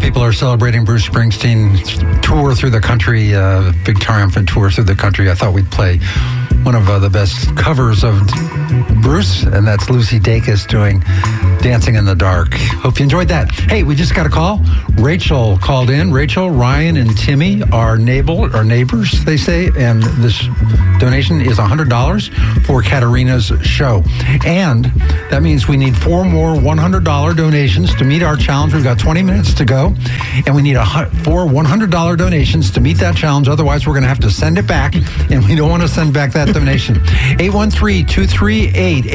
people are celebrating Bruce Springsteen's tour through the country, big triumphant tour through the country. I thought we'd play one of the best covers of Bruce, and that's Lucy Dacus doing Dancing in the Dark. Hope you enjoyed that. Hey, we just got a call. Rachel called in. Rachel, Ryan, and Timmy are neighbors, they say, and this donation is $100 for Katarina's show. And that means we need 4 more $100 donations to meet our challenge. We've got 20 minutes to go, and we need 4 $100 donations to meet that challenge. Otherwise, we're going to have to send it back, and we don't want to send back that donation. 813-238